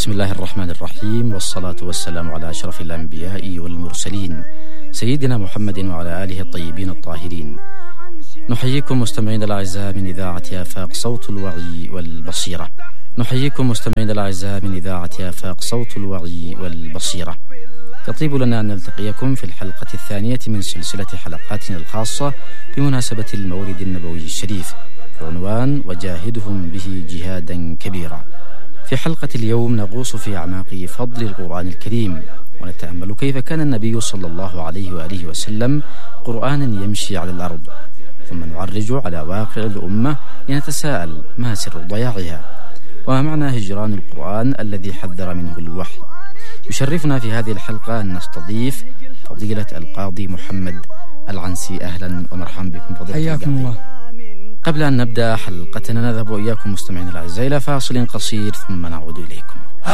بسم الله الرحمن الرحيم، والصلاة والسلام على أشرف الأنبياء والمرسلين سيدنا محمد وعلى آله الطيبين الطاهرين. نحييكم مستمعين الأعزاء من إذاعة آفاق صوت الوعي والبصيرة. نحييكم مستمعين الأعزاء من إذاعة آفاق صوت الوعي والبصيرة. يطيب لنا أن نلتقيكم في الحلقة الثانية من سلسلة حلقاتنا الخاصة بمناسبة المولد النبوي الشريف بعنوان وجاهدهم به جهادا كبيرا. في حلقة اليوم نغوص في أعماق فضل القرآن الكريم، ونتأمل كيف كان النبي صلى الله عليه وآله وسلم قرآنا يمشي على الأرض، ثم نعرج على واقع الأمة لنتساءل ما سر ضياعها، وما معنى هجران القرآن الذي حذر منه الوحي. يشرفنا في هذه الحلقة أن نستضيف فضيلة القاضي محمد العنسي. أهلا ومرحبا بكم فضيلة القاضي. الله. قبل أن نبدأ حلقتنا نذهب إياكم مستمعين الأعزاء إلى فاصل قصير ثم نعود إليكم.